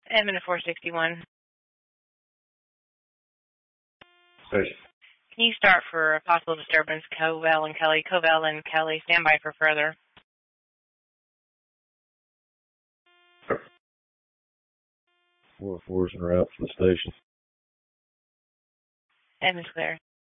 Edmund 461. Station. Can you start for a possible disturbance, Covell and Kelly? Covell and Kelly, stand by for further. 404's en route for the station. Edmund's clear.